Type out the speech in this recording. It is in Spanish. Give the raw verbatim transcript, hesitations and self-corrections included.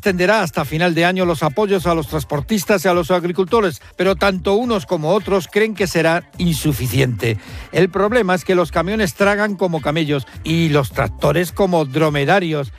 extenderá hasta final de año los apoyos a los transportistas y a los agricultores, pero tanto unos como otros creen que será insuficiente. El problema es que los camiones tragan como camellos y los tractores como dromedarios.